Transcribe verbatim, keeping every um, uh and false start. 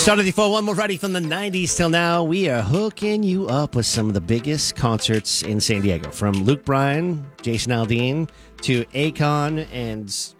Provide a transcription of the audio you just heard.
Started before one more Friday from the nineties till now. We are hooking you up with some of the biggest concerts in San Diego. From Luke Bryan, Jason Aldean, to Akon and